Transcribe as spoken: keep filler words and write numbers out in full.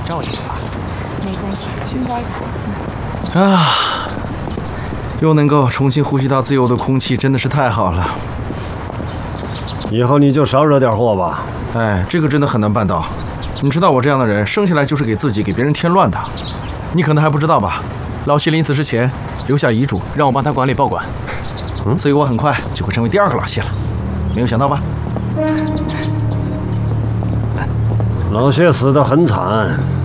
照应吧。 没关系，应该的。 嗯、啊，又能够重新呼吸到自由的空气，真的是太好了。 以后你就少惹点祸吧。 哎，这个真的很难办到。你知道我这样的人，生下来就是给自己、给别人添乱的。你可能还不知道吧？老谢临死之前留下遗嘱，让我帮他管理报馆。嗯，所以我很快就会成为第二个老谢了。没有想到吧？ 老谢死得很惨。